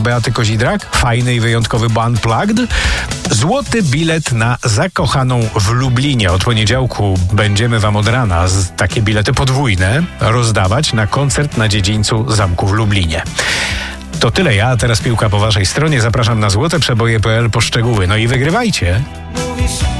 Beaty Kozidrak, fajny i wyjątkowy, bo Unplugged. Złoty bilet na Zakochaną w Lublinie. Od poniedziałku będziemy wam od rana takie bilety podwójne rozdawać na koncert na dziedzińcu zamku w Lublinie. To tyle ja, a teraz piłka po waszej stronie. Zapraszam na złoteprzeboje.pl po szczegóły. No i wygrywajcie!